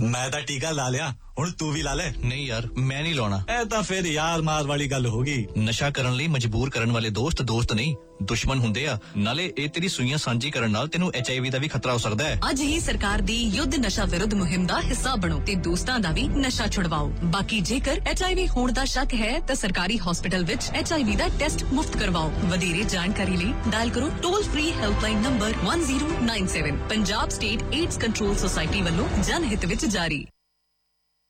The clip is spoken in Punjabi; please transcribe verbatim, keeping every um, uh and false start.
ਮੈਂ ਤਾਂ ਟੀਕਾ ਲਾ ਲਿਆ, ਹੁਣ ਤੂੰ ਵੀ ਲਾ ਲੈ। ਨਹੀਂ ਯਾਰ, ਮੈਂ ਨਹੀਂ ਲਾਉਣਾ। ਇਹ ਤਾਂ ਫਿਰ ਯਾਰ ਮਾਰ ਵਾਲੀ ਗੱਲ ਹੋ ਗਈ। ਨਸ਼ਾ ਕਰਨ ਲਈ ਮਜਬੂਰ ਕਰਨ ਵਾਲੇ ਦੋਸਤ ਦੋਸਤ ਨਹੀਂ, ਦੁਸ਼ਮਣ ਹੁੰਦੇ ਆ। ਨਾਲੇ ਇਹ ਤੇਰੀ ਸੂਈਆਂ ਸਾਂਝੀ ਕਰਨ ਨਾਲ ਤੈਨੂੰ ਐਚ ਆਈ ਵੀ ਦਾ ਵੀ ਖਤਰਾ ਹੋ ਸਕਦਾ ਹੈ। ਅੱਜ ਹੀ ਸਰਕਾਰ ਦੀ ਯੁੱਧ ਨਸ਼ਾ ਵਿਰੁੱਧ ਮੁਹਿੰਮ ਦਾ ਹਿੱਸਾ ਬਣੋ ਤੇ ਦੋਸਤਾਂ ਦਾ ਵੀ ਨਸ਼ਾ ਛੁਡਵਾਓ। ਬਾਕੀ ਜੇਕਰ ਐਚ ਆਈ ਵੀ ਹੋਣ ਦਾ ਸ਼ੱਕ ਹੈ ਤਾਂ ਸਰਕਾਰੀ ਹਸਪਤਾਲ ਵਿੱਚ H I we the test ਮੁਫਤ ਕਰਵਾਓ। ਵਧੇਰੇ ਜਾਣਕਾਰੀ ਲਈ ਡਾਇਲ ਕਰੋ toll free helpline number one zero nine seven। Punjab state AIDS control society ਵੱਲੋਂ ਜਨ ਹਿੱਤ ਵਿੱਚ ਜਾਰੀ।